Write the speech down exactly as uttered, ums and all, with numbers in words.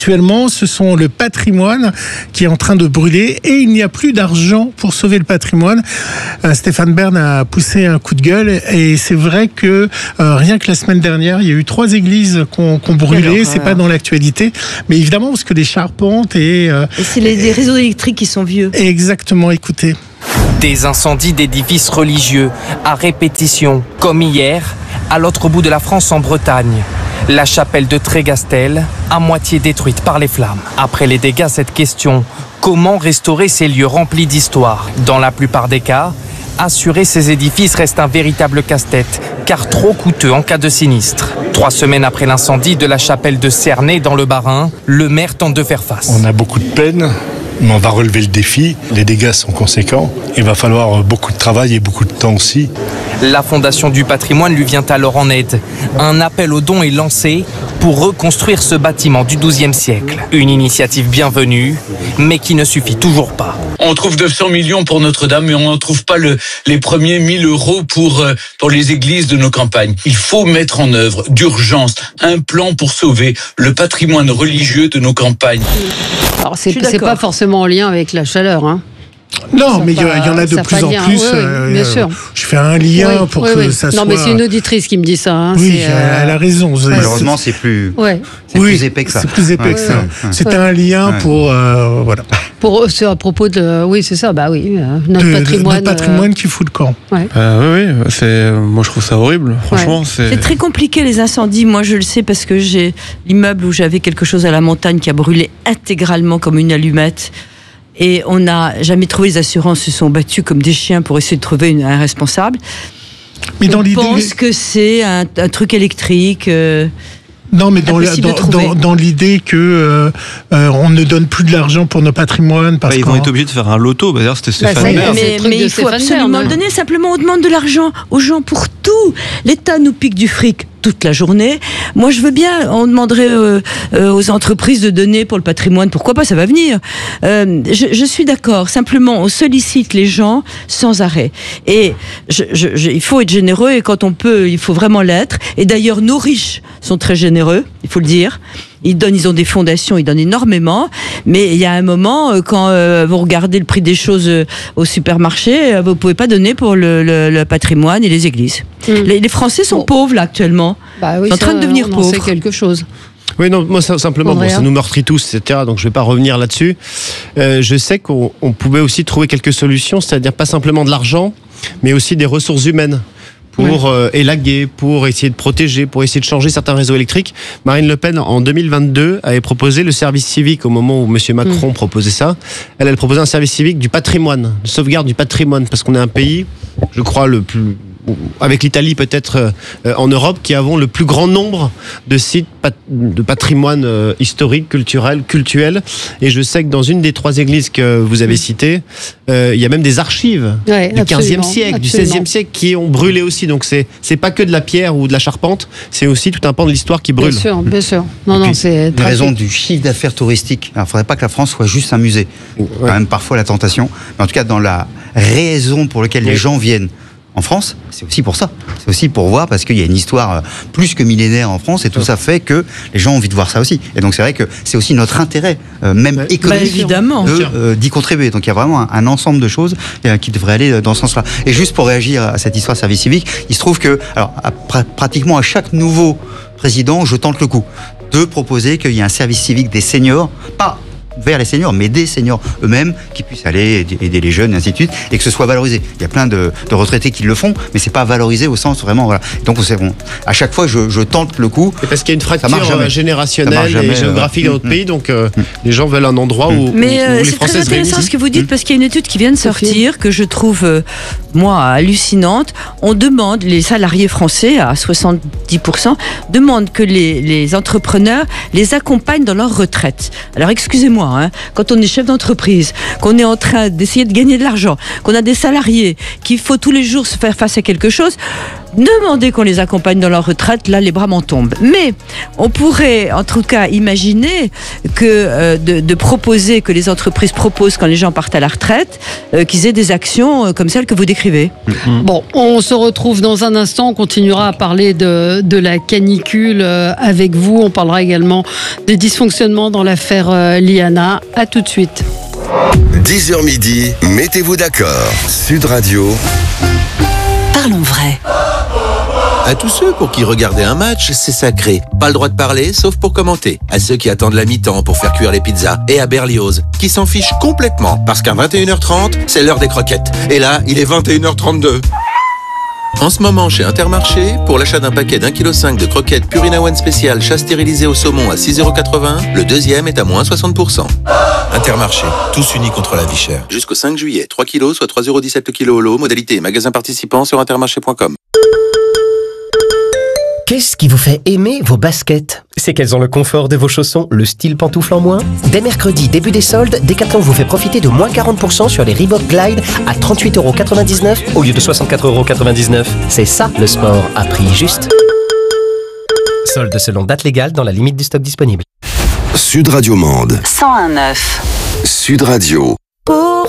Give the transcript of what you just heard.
Actuellement, ce sont le patrimoine qui est en train de brûler et il n'y a plus d'argent pour sauver le patrimoine. Euh, Stéphane Bern a poussé un coup de gueule et c'est vrai que euh, rien que la semaine dernière, il y a eu trois églises qu'on qu'on brûlait. C'est pas dans l'actualité, mais évidemment parce que des charpentes et... Euh, et c'est les, les réseaux électriques qui sont vieux. Exactement, écoutez. Des incendies d'édifices religieux à répétition, comme hier, à l'autre bout de la France en Bretagne. La chapelle de Trégastel, à moitié détruite par les flammes. Après les dégâts, cette question, comment restaurer ces lieux remplis d'histoire? Dans la plupart des cas, assurer ces édifices reste un véritable casse-tête, car trop coûteux en cas de sinistre. Trois semaines après l'incendie de la chapelle de Cernay dans le Bas-Rhin, le maire tente de faire face. On a beaucoup de peine, mais on va relever le défi. Les dégâts sont conséquents. Il va falloir beaucoup de travail et beaucoup de temps aussi. La Fondation du patrimoine lui vient alors en aide. Un appel aux dons est lancé pour reconstruire ce bâtiment du douzième siècle. Une initiative bienvenue, mais qui ne suffit toujours pas. On trouve neuf cents millions pour Notre-Dame, mais on n'en trouve pas le, les premiers mille euros pour, euh, pour les églises de nos campagnes. Il faut mettre en œuvre d'urgence un plan pour sauver le patrimoine religieux de nos campagnes. Alors c'est, c'est pas forcément en lien avec la chaleur, hein. Non, ça mais il y, y en a de plus en plus. Oui, oui, euh, bien sûr. Je fais un lien oui, pour oui, que oui. ça non, soit... Non, mais c'est une auditrice qui me dit ça. Hein. Oui, c'est, euh... elle a raison. Malheureusement, c'est plus, ouais. c'est oui, plus épais que ça. C'est plus épais ouais, que ça. Ouais. C'était ouais. un lien ouais. pour... Euh, voilà. Pour, c'est à propos de... Oui, c'est ça, bah oui. Euh, notre de, patrimoine... De, notre patrimoine euh... qui fout le camp. Ouais. Euh, oui, oui. C'est, moi, je trouve ça horrible. Franchement, ouais. c'est... C'est très compliqué, les incendies. Moi, je le sais parce que j'ai l'immeuble où j'avais quelque chose à la montagne qui a brûlé intégralement comme une allumette. Et on n'a jamais trouvé, les assurances se sont battues comme des chiens pour essayer de trouver une, un responsable. Mais dans je l'idée... pense que c'est un, un truc électrique. Euh, non, mais dans, la, dans, dans, dans l'idée que euh, euh, on ne donne plus de l'argent pour nos patrimoines. Parce bah, ils vont être obligés de faire un loto. Bah, d'ailleurs, c'était Stéphane bah, Bern. Mais, mais il faut Stéphane absolument Bern, le donner. Simplement, on demande de l'argent aux gens pour tout. L'État nous pique du fric toute la journée. Moi, je veux bien, on demanderait euh, euh, aux entreprises de donner pour le patrimoine. Pourquoi pas, ça va venir. Euh, je, je suis d'accord. Simplement, on sollicite les gens sans arrêt. Et je, je, je, il faut être généreux, et quand on peut, il faut vraiment l'être. Et d'ailleurs, nos riches sont très généreux, il faut le dire. Ils donnent, ils ont des fondations, ils donnent énormément. Mais il y a un moment, quand euh, vous regardez le prix des choses euh, au supermarché, euh, vous pouvez pas donner pour le, le, le patrimoine et les églises. Mmh. Les, les Français sont bon. pauvres là actuellement. Bah oui, ils sont en train ça, de devenir on pauvres. C'est quelque chose. Oui, non, moi ça, simplement, bon, ça nous meurtrit tous, et cetera. Donc je vais pas revenir là-dessus. Euh, je sais qu'on on pouvait aussi trouver quelques solutions, c'est-à-dire pas simplement de l'argent, mais aussi des ressources humaines. Pour oui. euh, élaguer, pour essayer de protéger, pour essayer de changer certains réseaux électriques. Marine Le Pen, en deux mille vingt-deux, avait proposé le service civique au moment où M. Macron mmh. proposait ça. Elle, elle proposait un service civique du patrimoine, de sauvegarde du patrimoine, parce qu'on est un pays, je crois, le plus... avec l'Italie peut-être euh, en Europe, qui avons le plus grand nombre de sites pat- de patrimoine euh, historique, culturel, cultuel. Et je sais que dans une des trois églises que vous avez citées, euh, il y a même des archives ouais, du quinzième siècle, absolument. Du seizième siècle qui ont brûlé aussi. Donc c'est c'est pas que de la pierre ou de la charpente, c'est aussi tout un pan de l'histoire qui brûle. Bien sûr, bien sûr. Non, non, c'est les raisons du chiffre d'affaires touristique. Alors, il ne faudrait pas que la France soit juste un musée. Ouais. Quand même parfois la tentation. Mais en tout cas, dans la raison pour laquelle oui. les gens viennent en France, c'est aussi pour ça. C'est aussi pour voir, parce qu'il y a une histoire plus que millénaire en France, et tout ça fait que les gens ont envie de voir ça aussi. Et donc c'est vrai que c'est aussi notre intérêt, euh, même ouais. économique, bah, évidemment. De, euh, d'y contribuer. Donc il y a vraiment un, un ensemble de choses euh, qui devraient aller dans ce sens-là. Et juste pour réagir à cette histoire de service civique, il se trouve que, alors, à, pr- pratiquement à chaque nouveau président, je tente le coup de proposer qu'il y ait un service civique des seniors, pas vers les seniors, mais des seniors eux-mêmes qui puissent aller aider les jeunes, et ainsi de suite, et que ce soit valorisé. Il y a plein de, de retraités qui le font, mais c'est pas valorisé au sens vraiment, voilà. Donc c'est bon. À chaque fois, je, je tente le coup. Et parce qu'il y a une fracture générationnelle jamais, et géographique euh, dans notre mmh, pays, donc euh, mmh. les gens veulent un endroit mmh. où, mais, où, où euh, les c'est Français très se réunissent. intéressant ce que vous dites, parce qu'il y a une étude qui vient de sortir, que je trouve, euh, moi, hallucinante. On demande, les salariés français, à soixante-dix pour cent, demandent que les, les entrepreneurs les accompagnent dans leur retraite. Alors excusez-moi, hein, quand on est chef d'entreprise, qu'on est en train d'essayer de gagner de l'argent, qu'on a des salariés, qu'il faut tous les jours se faire face à quelque chose, demander qu'on les accompagne dans leur retraite, là les bras m'en tombent. Mais on pourrait en tout cas imaginer que euh, de, de proposer, que les entreprises proposent quand les gens partent à la retraite, euh, qu'ils aient des actions euh, comme celles que vous décrivez. Mm-hmm. Bon, on se retrouve dans un instant, on continuera à parler de, de la canicule euh, avec vous, on parlera également des dysfonctionnements dans l'affaire euh, Liana. À tout de suite. dix heures midi, mettez-vous d'accord. Sud Radio. Parlons vrai. À tous ceux pour qui regarder un match, c'est sacré. Pas le droit de parler, sauf pour commenter. À ceux qui attendent la mi-temps pour faire cuire les pizzas. Et à Berlioz, qui s'en fichent complètement. Parce qu'à vingt et une heures trente, c'est l'heure des croquettes. Et là, il est vingt et une heures trente-deux. En ce moment, chez Intermarché, pour l'achat d'un paquet d'un virgule cinq kilos de croquettes Purina One spécial chat stérilisé au saumon à six euros quatre-vingts, le deuxième est à moins soixante pour cent. Intermarché, tous unis contre la vie chère. Jusqu'au cinq juillet, trois kilos, soit trois euros dix-sept le kilo au lot. Modalité magasin participant sur intermarché point com. Qu'est-ce qui vous fait aimer vos baskets ? C'est qu'elles ont le confort de vos chaussons, le style pantoufle en moins. Dès mercredi, début des soldes, Decathlon vous fait profiter de moins quarante pour cent sur les Reebok Glide à trente-huit euros quatre-vingt-dix-neuf au lieu de soixante-quatre euros quatre-vingt-dix-neuf. C'est ça le sport à prix juste. Solde selon date légale dans la limite du stock disponible. Sud Radio Mende. cent un neuf. Sud Radio. Pour